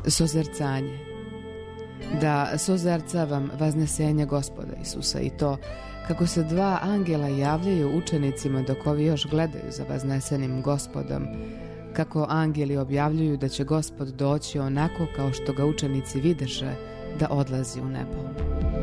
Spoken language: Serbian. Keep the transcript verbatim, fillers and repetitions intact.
Sozercanje. Da sozercavam vaznesenje Gospoda Isusa i to kako se dva angela javljaju učenicima dok ovi još gledaju za vaznesenim Gospodom, kako angeli objavljuju da će Gospod doći onako kao što ga učenici videše da odlazi u nebo.